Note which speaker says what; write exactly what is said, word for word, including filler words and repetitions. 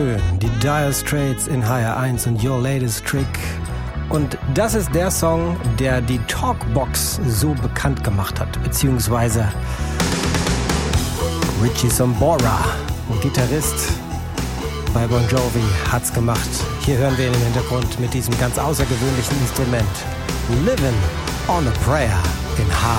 Speaker 1: Die Dire Straits in H R eins und Your Latest Trick. Und das ist der Song, der die Talkbox so bekannt gemacht hat, beziehungsweise Richie Sambora, ein Gitarrist bei Bon Jovi, hat's gemacht. Hier hören wir ihn im Hintergrund mit diesem ganz außergewöhnlichen Instrument. Living on a Prayer in H